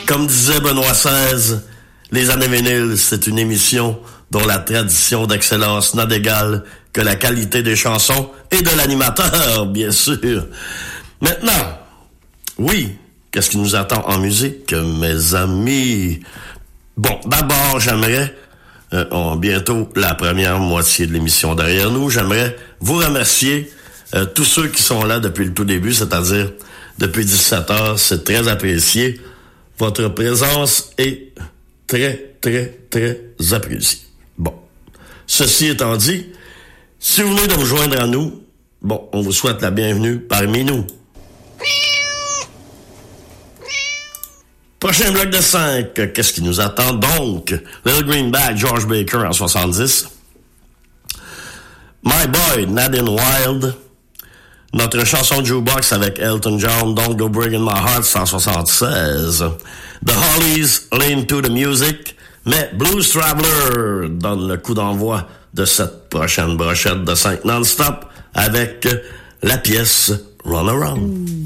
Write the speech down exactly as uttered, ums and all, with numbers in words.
Comme disait Benoît seize, les années vinyles, c'est une émission dont la tradition d'excellence n'a d'égal que la qualité des chansons et de l'animateur, bien sûr. Maintenant, oui, qu'est-ce qui nous attend en musique, mes amis? Bon, d'abord, j'aimerais, euh, on, bientôt la première moitié de l'émission derrière nous, j'aimerais vous remercier euh, tous ceux qui sont là depuis le tout début, c'est-à-dire depuis dix-sept heures, c'est très apprécié. Votre présence est très, très, très appréciée. Bon, ceci étant dit, si vous venez de vous joindre à nous, bon, on vous souhaite la bienvenue parmi nous. Prochain bloc de cinq, qu'est-ce qui nous attend donc? Little Greenback, George Baker en soixante-dix. My Boy, Nadine Wild. Notre chanson de jukebox avec Elton John, Don't Go Breaking My Heart, cent soixante-seize. The Hollies, Lean to the Music. Mais Blues Traveler donne le coup d'envoi de cette prochaine brochette de cinq non-stop avec la pièce Run Around.